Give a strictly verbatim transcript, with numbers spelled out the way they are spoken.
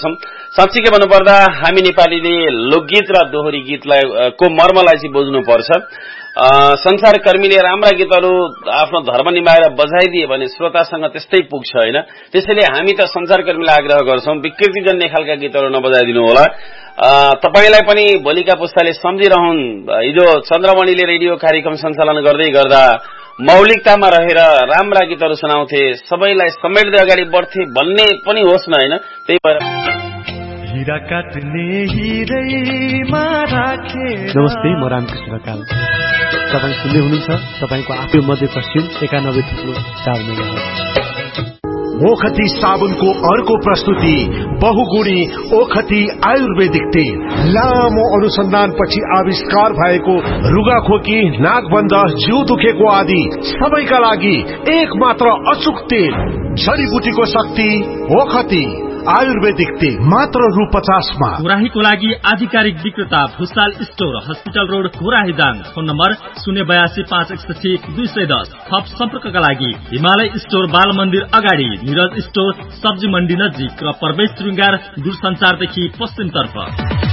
साँच्चीकै भन्नुपर्दा हामी नेपालीले लोकगीत र दोहोरी गीतलाई को मर्मलाई चाहिँ बुझ्नुपर्छ। संसारकर्मीले राम्रा गीतहरू आफ्नो धर्म निभाएर बजाइदिए भने श्रोतासँग त्यस्तै पुग्छ होइन। त्यसैले हामी त संसारकर्मीलाई आग्रह गर्छौं विकृति जन्ने खालका गीतहरू नबजाइदिनु होला। तपाईलाई पनि भोलिका पुस्ताले सम्झिरहन्। हिजो चन्द्रमणिले रेडियो कार्यक्रम सञ्चालन गर्दै गर्दा मौलिकतामा रहेर राम्रा गीतहरू सुनाउँथे, सबैलाई समेट्दै अगाडि बढ्थे भन्ने पनि होस् न होइन। त्यही भएर हिरा काट्ने हिरैमा राखे। नमस्ते, म रामकृष्ण ढकाल। तपाईँ सुन्दै हुनुहुन्छ तपाईँको आफ्नै मध्यपश्चिम एकानब्बे थुप्रो चार मेगाहर्ज। ओखती साबुनको अर्को प्रस्तुति बहुगुणी ओखती आयुर्वेदिक तेल। लामो अनुसन्धानपछि आविष्कार भएको रुगाखोकी, नाकबन्ध, जिउ दुखेको आदि सबैका लागि एक मात्र अचूक तेल। जडीबुटीको शक्ति ओखती आयुर्वेदिक तेल मात्र रु पचासमा। घोराहीको लागि आधिकारिक विक्रेता Bhusal store, hospital road, Ghorahi Dang. Phone number शून्य बयासी पाँच एकसठी दुई सय दस। थप सम्पर्कका लागि हिमालय स्टोर, बाल मन्दिर अगाडि, निरज स्टोर, सब्जी मण्डी नजिक र प्रवेश श्रृंगार दूरसञ्चारदेखि पश्चिमतर्फ।